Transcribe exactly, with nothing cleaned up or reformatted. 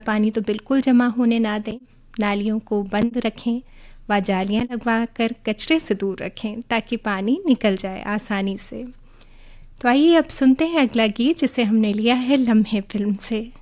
पानी तो बिल्कुल जमा होने ना दें, नालियों को बंद रखें व जालियाँ लगवा कर कचरे से दूर रखें ताकि पानी निकल जाए आसानी से। तो आइए अब सुनते हैं अगला गीत जिसे हमने लिया है लम्हे फिल्म से।